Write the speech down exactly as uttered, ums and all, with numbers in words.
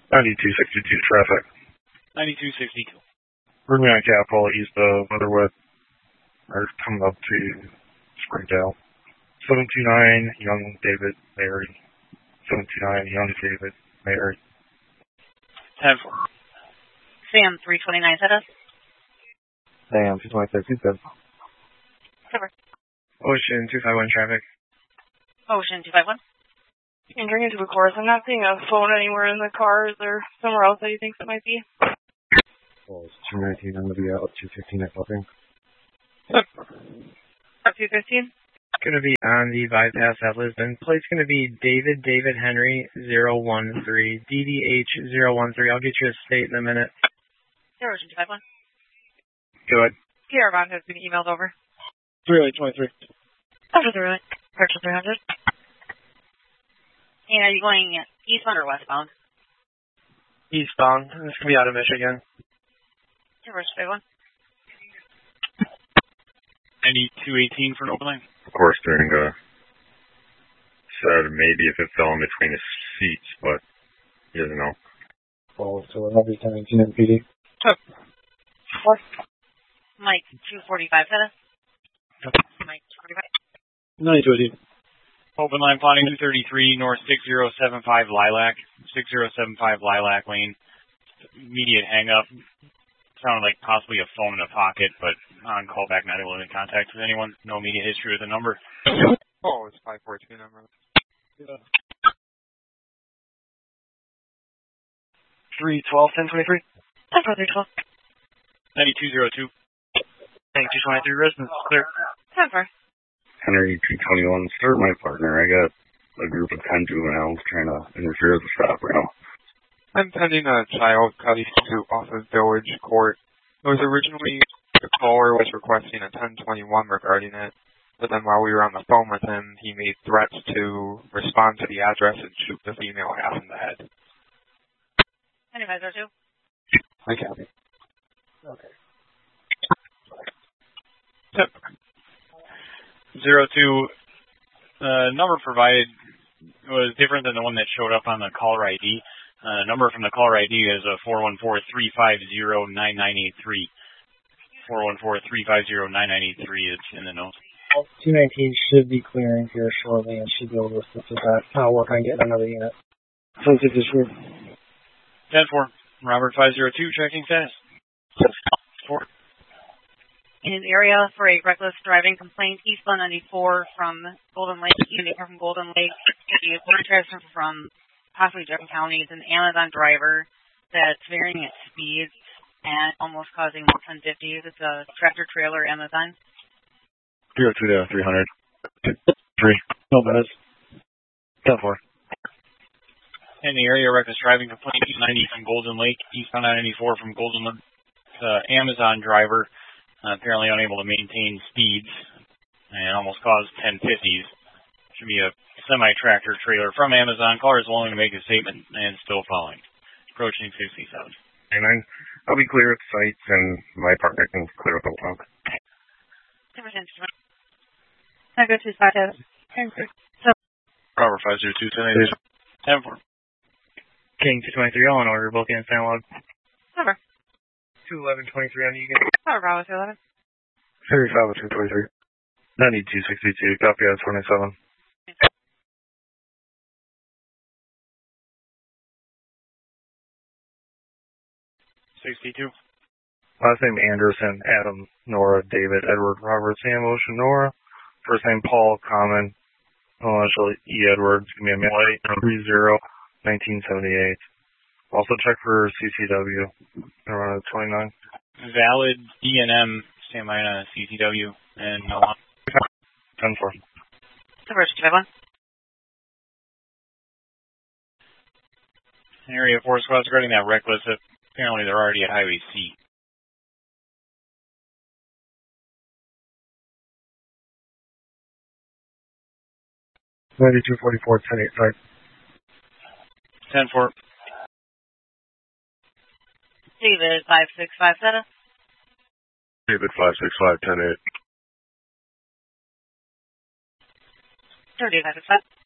ninety-two sixty-two traffic. ninety-two sixty-two. We're going on Capitol east of Leatherwood, or coming up to Springdale. seven two nine Young David Mary. seven two nine Young David Mary. ten four. Sam three twenty-nine, set us. Sam two twenty-six, he's good. Cover. Ocean two five one traffic. Ocean two five one. Entering into the course. I'm not seeing a phone anywhere in the car. Is there somewhere else that you think it might be? Oh, it's two nineteen. I'm going to be out two fifteen at Bucking. Up two fifteen? Going to be on the bypass at Lisbon. Plate's going to be David David Henry zero one three D D H zero one three. I'll get you a state in a minute. Zero Ocean two five one. Go ahead. Sierra Bond has been emailed over. three eight twenty-three. After three hundred. Purchase three hundred. And are you going eastbound or westbound? Eastbound. This can be out of Michigan. Zero Ocean two five one. ninety-two eighteen for an open lane. Of course, during uh, said maybe if it fell in between the seats, but he doesn't know. Oh, so it'll be ten eighteen M P D. Four. Mike two forty-five, set us. Mike two forty-five. ninety-two eighteen. Open line plotting two thirty-three north six zero seven five Lilac. six zero seven five Lilac lane. Immediate hang up. Sounded like possibly a phone in a pocket, but on callback, not able to make contact with anyone. No immediate history with the number. Oh, it's five fourteen number. Yeah. three twelve ten twenty-three. ten four three twelve. ninety-two oh two. Thank two twenty-three residents. Clear. ten four. Henry two twenty-one, start my partner. I got a group of ten juveniles trying to interfere with the stop right now. I'm pending a child custody suit off of Village Court. It was originally the caller was requesting a ten twenty-one regarding it, but then while we were on the phone with him, he made threats to respond to the address and shoot the female half in the head. ninety-five oh two. I copy. Okay. Yep. Zero two. Uh, number provided was different than the one that showed up on the caller I D. Uh, number from the caller I D is a four one four, three five zero, nine nine eight three. four one four, three five zero, nine nine eight three is in the notes. two nineteen should be clearing here shortly and should be able to assist with that. I'll work on getting another unit. So this is true. ten four. Robert five zero two, checking status. four. In an area for a reckless driving complaint, eastbound ninety-four from Golden Lake, ninety-four from Golden Lake, a water transfer from possibly Jefferson County is an Amazon driver that's varying its speeds and almost causing more ten fifties. It's a tractor trailer Amazon. three oh two to three hundred. Three. No buzz. ten four. In the area, reckless driving complaint, ninety from Golden Lake, eastbound ninety-four from Golden Lake. Uh, Amazon driver uh, apparently unable to maintain speeds and almost caused ten fifties. Should be a semi-tractor trailer from Amazon. Caller is willing to make a statement and still following. Approaching sixty-seven. And I'm, I'll be clear at sites and my partner can clear up the talk. I go to five seven. Robert five zero two, ten eight. ten four. King two twenty-three, all in order, both in San Log. Cover. two eleven twenty-three on you again. Cover, Bravo two eleven. thirty-five two twenty-three. ninety-two sixty-two, copy out twenty-seven. sixty-two. Last name Anderson, Adam, Nora, David, Edward, Robert, Sam, Ocean, Nora. First name Paul, Common, initial E. Edwards, give me a minute, three zero, nineteen seventy-eight. Also check for C C W, around twenty-nine. Valid D N M, stand by on C C W, and no one. ten four. Cover, two five one. Area four squads regarding that reckless, apparently they're already at Highway C. ninety-two forty-four, ten eight, sorry. ten four. David five six five seven. David five six five, ten eight. David five six five.